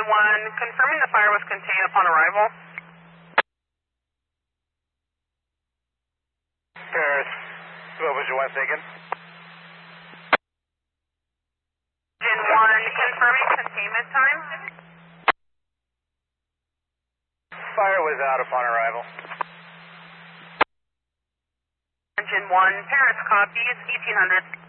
Engine 1, confirming the fire was contained upon arrival. Paris, what was your one thinking? Engine 1, confirming containment time. Fire was out upon arrival. Engine 1, Paris copies, 1800.